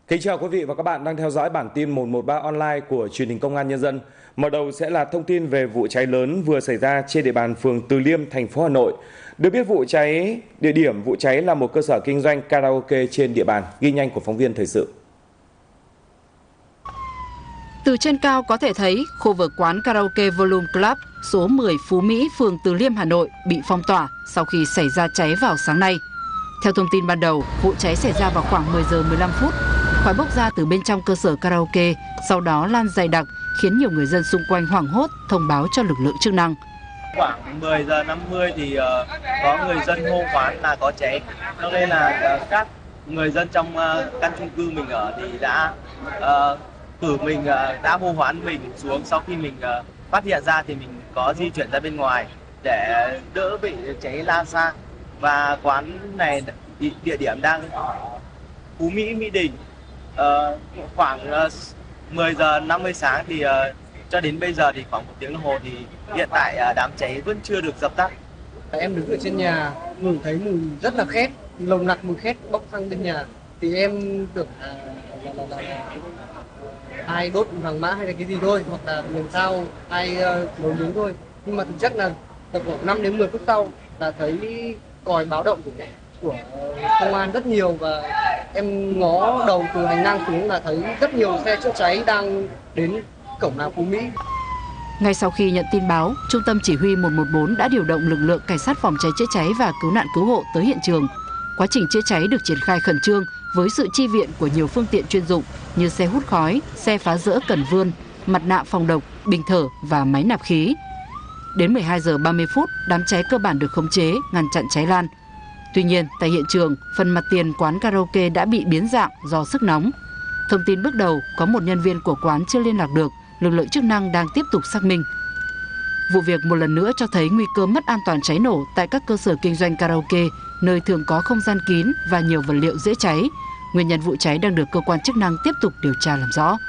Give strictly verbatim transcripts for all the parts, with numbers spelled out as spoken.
Kính chào quý vị và các bạn đang theo dõi bản tin một một ba online của truyền hình Công an Nhân dân. Mở đầu sẽ là thông tin về vụ cháy lớn vừa xảy ra trên địa bàn phường Từ Liêm, thành phố Hà Nội. Được biết vụ cháy, địa điểm vụ cháy là một cơ sở kinh doanh karaoke trên địa bàn. Ghi nhanh của phóng viên thời sự. Từ trên cao có thể thấy khu vực quán karaoke Volume Club số mười Phú Mỹ, phường Từ Liêm, Hà Nội bị phong tỏa sau khi xảy ra cháy vào sáng nay. Theo thông tin ban đầu, vụ cháy xảy ra vào khoảng mười giờ mười lăm phút. Khói bốc ra từ bên trong cơ sở karaoke, sau đó lan dày đặc, khiến nhiều người dân xung quanh hoảng hốt thông báo cho lực lượng chức năng. Khoảng mười giờ năm mươi thì uh, có người dân hô quán là có cháy, cho nên là uh, các người dân trong uh, căn chung cư mình ở thì đã uh, cử mình uh, đã hô hoán mình xuống. Sau khi mình uh, phát hiện ra thì mình có di chuyển ra bên ngoài để đỡ bị cháy lan xa. Và quán này địa điểm đang Phú Mỹ, Mỹ Đình. Uh, khoảng uh, mười giờ năm mươi sáng thì uh, cho đến bây giờ thì khoảng một tiếng đồng hồ thì hiện tại uh, đám cháy vẫn chưa được dập tắt. Em đứng ở trên nhà ngửi thấy mùi rất là khét, nồng nặc mùi khét bốc sang bên nhà, thì em tưởng là, là, là, là, là ai đốt vàng mã hay là cái gì thôi, hoặc là lần sau ai uh, nấu nướng thôi. Nhưng mà thực chất là tầm khoảng năm đến mười phút sau là thấy còi báo động của của công an rất nhiều, và em ngó đầu từ hành lang xuống là thấy rất nhiều xe chữa cháy đang đến cổng nào Phú Mỹ. Ngay sau khi nhận tin báo, Trung tâm Chỉ huy một một bốn đã điều động lực lượng cảnh sát phòng cháy chữa cháy và cứu nạn cứu hộ tới hiện trường. Quá trình chữa cháy được triển khai khẩn trương với sự chi viện của nhiều phương tiện chuyên dụng như xe hút khói, xe phá rỡ cần vươn, mặt nạ phòng độc, bình thở và máy nạp khí. Đến mười hai giờ ba mươi phút, đám cháy cơ bản được khống chế, ngăn chặn cháy lan. Tuy nhiên, tại hiện trường, phần mặt tiền quán karaoke đã bị biến dạng do sức nóng. Thông tin bước đầu, có một nhân viên của quán chưa liên lạc được, lực lượng chức năng đang tiếp tục xác minh. Vụ việc một lần nữa cho thấy nguy cơ mất an toàn cháy nổ tại các cơ sở kinh doanh karaoke, nơi thường có không gian kín và nhiều vật liệu dễ cháy. Nguyên nhân vụ cháy đang được cơ quan chức năng tiếp tục điều tra làm rõ.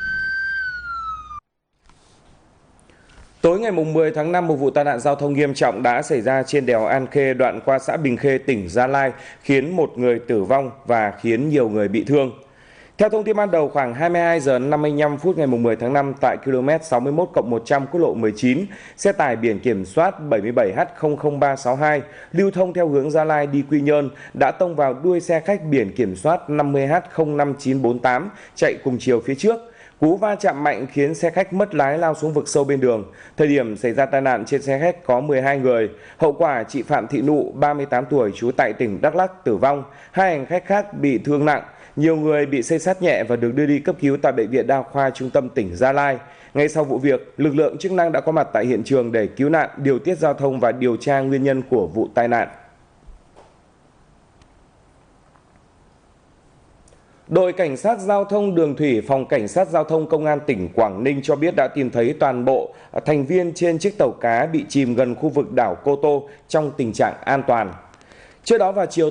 Tối ngày mười tháng năm, một vụ tai nạn giao thông nghiêm trọng đã xảy ra trên đèo An Khê, đoạn qua xã Bình Khê, tỉnh Gia Lai, khiến một người tử vong và khiến nhiều người bị thương. Theo thông tin ban đầu, khoảng hai mươi hai giờ năm mươi lăm phút ngày mười tháng năm, tại km sáu mươi mốt cộng một trăm quốc lộ mười chín, xe tải biển kiểm soát bảy bảy H không không ba sáu hai lưu thông theo hướng Gia Lai đi Quy Nhơn đã tông vào đuôi xe khách biển kiểm soát năm mươi H không năm chín bốn tám chạy cùng chiều phía trước. Cú va chạm mạnh khiến xe khách mất lái lao xuống vực sâu bên đường. Thời điểm xảy ra tai nạn, trên xe khách có mười hai người. Hậu quả, chị Phạm Thị Nụ, ba mươi tám tuổi, trú tại tỉnh Đắk Lắk tử vong. Hai hành khách khác bị thương nặng. Nhiều người bị xây xát nhẹ và được đưa đi cấp cứu tại Bệnh viện Đa khoa Trung tâm tỉnh Gia Lai. Ngay sau vụ việc, lực lượng chức năng đã có mặt tại hiện trường để cứu nạn, điều tiết giao thông và điều tra nguyên nhân của vụ tai nạn. Đội Cảnh sát Giao thông Đường Thủy, Phòng Cảnh sát Giao thông Công an tỉnh Quảng Ninh cho biết đã tìm thấy toàn bộ thành viên trên chiếc tàu cá bị chìm gần khu vực đảo Cô Tô trong tình trạng an toàn. Trước đó vào chiều